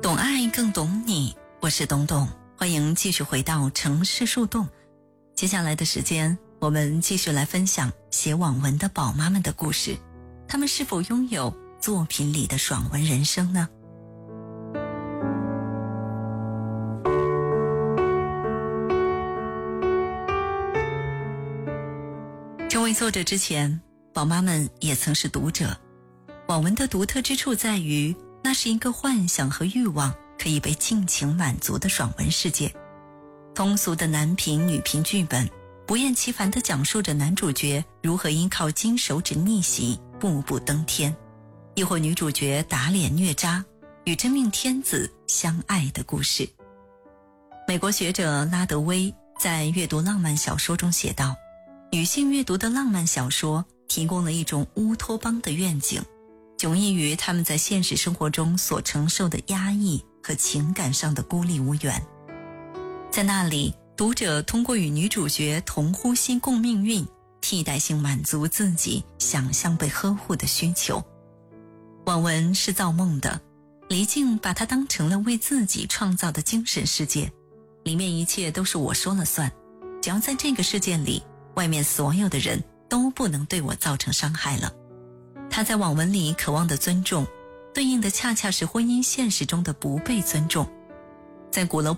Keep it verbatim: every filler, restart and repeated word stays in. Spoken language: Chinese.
懂爱更懂你，我是董董，欢迎继续回到城市树洞。接下来的时间，我们继续来分享写网文的宝妈们的故事，她们是否拥有作品里的爽文人生呢？成为作者之前，宝妈们也曾是读者。网文的独特之处在于，那是一个幻想和欲望可以被尽情满足的爽文世界。通俗的男频女频剧本，不厌其烦地讲述着男主角如何依靠金手指逆袭步步登天，亦或女主角打脸虐渣与真命天子相爱的故事。美国学者拉德威在阅读浪漫小说中写道，女性阅读的浪漫小说提供了一种乌托邦的愿景，迥异于他们在现实生活中所承受的压抑和情感上的孤立无援。在那里，读者通过与女主角同呼吸共命运，替代性满足自己想象被呵护的需求。网文是造梦的，黎静把它当成了为自己创造的精神世界，里面一切都是我说了算，只要在这个世界里，外面所有的人都不能对我造成伤害了。他在网文里渴望的尊重，对应的恰恰是婚姻现实中的不被尊重。在鼓楼